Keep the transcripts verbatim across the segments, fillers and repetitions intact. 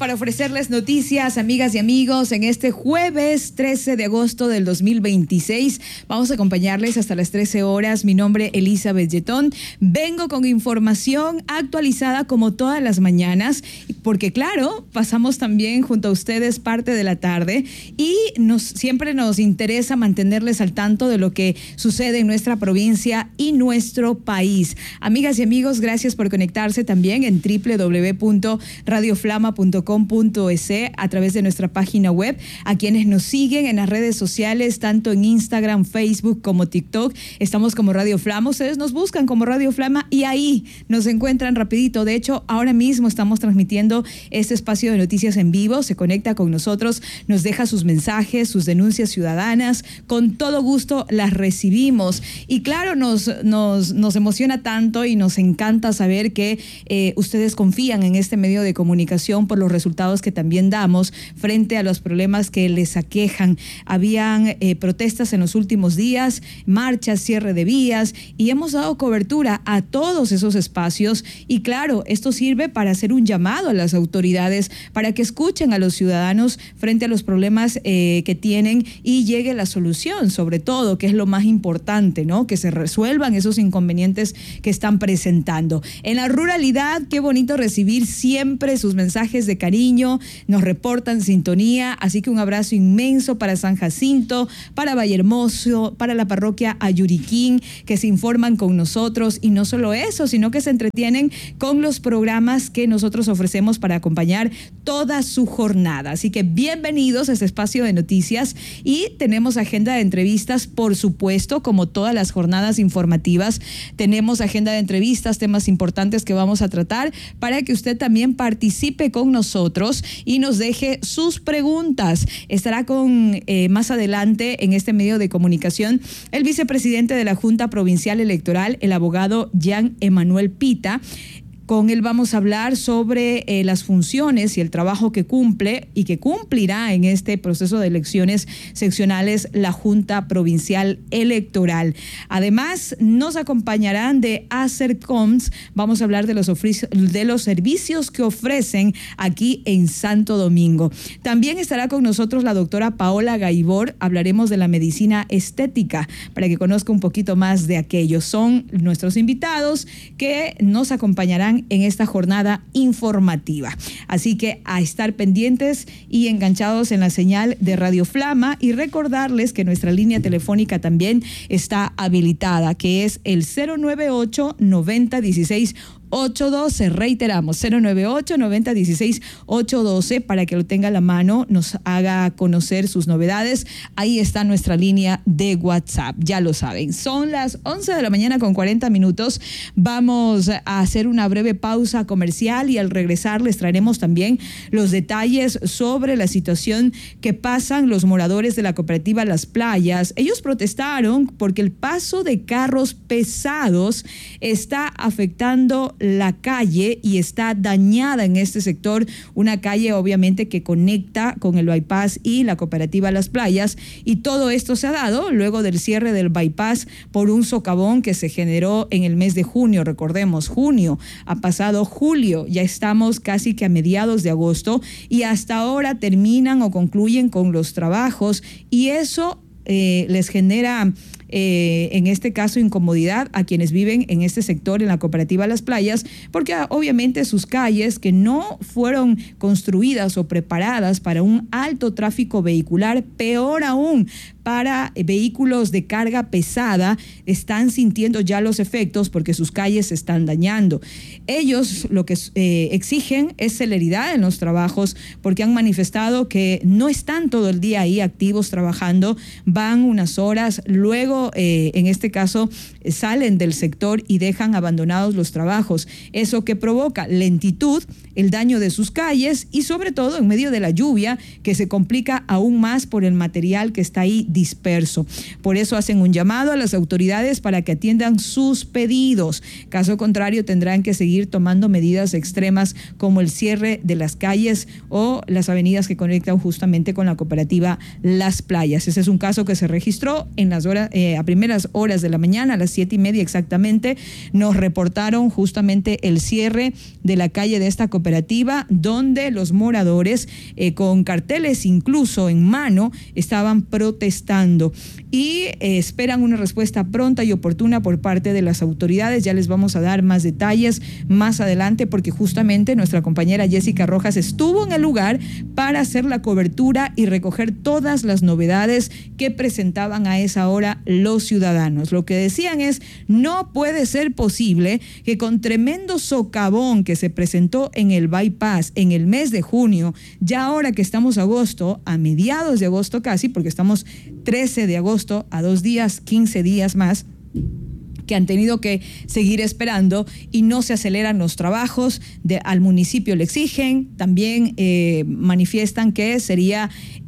para ofrecerles noticias, amigas y amigos, en este jueves trece de agosto del dos mil veintiséis. Vamos a acompañarles hasta las trece horas. Mi nombre es Elizabeth Yetón. Vengo con información actualizada como todas las mañanas, porque claro, pasamos también junto a ustedes parte de la tarde y nos, siempre nos interesa mantenerles al tanto de lo que sucede en nuestra provincia y nuestro país. Amigas y amigos, gracias por conectarse también en doble u doble u doble u punto radio flama punto com punto es a través de nuestra página web. A quienes nos siguen en las redes sociales, tanto en Instagram, Facebook como TikTok, estamos como Radio Flama. Ustedes nos buscan como Radio Flama y ahí nos encuentran rapidito. De hecho, ahora mismo estamos transmitiendo este espacio de noticias en vivo. Se conecta con nosotros, nos deja sus mensajes, sus denuncias ciudadanas. Con todo gusto las recibimos. Y claro, nos, nos, nos emociona tanto y nos encanta saber que eh, ustedes confían en este medio de comunicación por los resultados que también damos frente a los problemas que les aquejan. Habían eh, protestas en los últimos días, marchas, cierre de vías, y hemos dado cobertura a todos esos espacios. Y claro, esto sirve para hacer un llamado a las autoridades para que escuchen a los ciudadanos frente a los problemas eh, que tienen y llegue la solución, sobre todo, que es lo más importante, ¿no? Que se resuelvan esos inconvenientes que están presentando. En la ruralidad, qué bonito recibir siempre sus mensajes de cariño, nos reportan sintonía, así que un abrazo inmenso para San Jacinto, para Vallehermoso, para la parroquia Ayuriquín, que se informan con nosotros, y no solo eso, sino que se entretienen con los programas que nosotros ofrecemos para acompañar toda su jornada. Así que bienvenidos a este espacio de noticias, y tenemos agenda de entrevistas, por supuesto, como todas las jornadas informativas. Tenemos agenda de entrevistas, temas importantes que vamos a tratar para que usted también participe con nosotros y nos deje sus preguntas. Estará con eh, más adelante en este medio de comunicación el vicepresidente de la Junta Provincial Electoral, el abogado Jean Emanuel Pita. Con él vamos a hablar sobre eh, las funciones y el trabajo que cumple y que cumplirá en este proceso de elecciones seccionales la Junta Provincial Electoral. Además, nos acompañarán de Acercoms. Vamos a hablar de los, de los servicios que ofrecen aquí en Santo Domingo. También estará con nosotros la doctora Paola Gaibor. Hablaremos de la medicina estética para que conozca un poquito más de aquello. Son nuestros invitados que nos acompañarán en esta jornada informativa. Así que a estar pendientes y enganchados en la señal de Radio Flama, y recordarles que nuestra línea telefónica también está habilitada, que es el cero nueve ocho, noventa, dieciséis, ocho doce. Reiteramos, cero nueve ocho, noventa, dieciséis, ocho doce, para que lo tenga a la mano, nos haga conocer sus novedades. Ahí está nuestra línea de WhatsApp, ya lo saben. Son las once de la mañana con cuarenta minutos. Vamos a hacer una breve pausa comercial y al regresar les traeremos también los detalles sobre la situación que pasan los moradores de la cooperativa Las Playas. Ellos protestaron porque el paso de carros pesados está afectando la calle y está dañada en este sector, una calle obviamente que conecta con el bypass y la cooperativa Las Playas, y todo esto se ha dado luego del cierre del bypass por un socavón que se generó en el mes de junio. Recordemos, junio, ha pasado julio, ya estamos casi que a mediados de agosto y hasta ahora terminan o concluyen con los trabajos, y eso eh, les genera Eh, en este caso incomodidad a quienes viven en este sector, en la cooperativa Las Playas, porque obviamente sus calles, que no fueron construidas o preparadas para un alto tráfico vehicular, peor aún para vehículos de carga pesada, están sintiendo ya los efectos porque sus calles se están dañando. Ellos lo que eh, exigen es celeridad en los trabajos, porque han manifestado que no están todo el día ahí activos trabajando, van unas horas, luego Eh, en este caso eh, salen del sector y dejan abandonados los trabajos. Eso que provoca lentitud, el daño de sus calles y sobre todo en medio de la lluvia, que se complica aún más por el material que está ahí disperso. Por eso hacen un llamado a las autoridades para que atiendan sus pedidos. Caso contrario, tendrán que seguir tomando medidas extremas como el cierre de las calles o las avenidas que conectan justamente con la cooperativa Las Playas. Ese es un caso que se registró en las horas, eh, a primeras horas de la mañana, a las siete y media exactamente. Nos reportaron justamente el cierre de la calle de esta cooperativa, donde los moradores eh, con carteles incluso en mano estaban protestando y eh, esperan una respuesta pronta y oportuna por parte de las autoridades. Ya les vamos a dar más detalles más adelante, porque justamente nuestra compañera Jessica Rojas estuvo en el lugar para hacer la cobertura y recoger todas las novedades que presentaban a esa hora los ciudadanos. Lo que decían es: no puede ser posible que con tremendo socavón que se presentó en el bypass en el mes de junio, ya ahora que estamos a agosto, a mediados de agosto casi, porque estamos trece de agosto, a dos días, quince días más, que han tenido que seguir esperando y no se aceleran los trabajos. De, al municipio le exigen, también eh, manifiestan que sería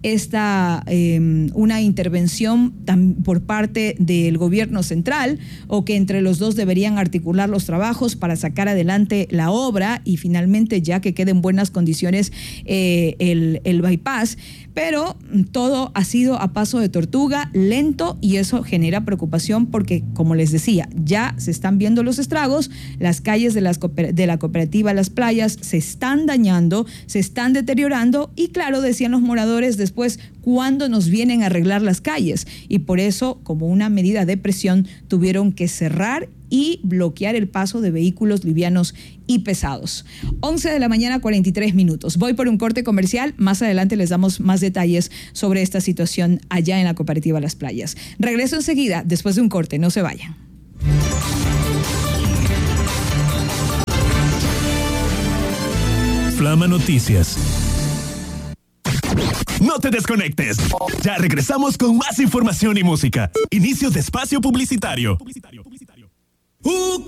esta eh, una intervención tam, por parte del gobierno central, o que entre los dos deberían articular los trabajos para sacar adelante la obra y finalmente ya que quede en buenas condiciones eh, el, el bypass. Pero todo ha sido a paso de tortuga, lento, y eso genera preocupación porque, como les decía, ya se están viendo los estragos. Las calles de, las, de la cooperativa Las Playas se están dañando, se están deteriorando y, claro, decían los moradores después, ¿cuándo nos vienen a arreglar las calles? Y por eso, como una medida de presión, tuvieron que cerrar y bloquear el paso de vehículos livianos y pesados. once de la mañana, cuarenta y tres minutos. Voy por un corte comercial. Más adelante les damos más detalles sobre esta situación allá en la cooperativa Las Playas. Regreso enseguida, después de un corte. No se vayan. Flama Noticias. No te desconectes. Ya regresamos con más información y música. Inicio de espacio publicitario. Uh,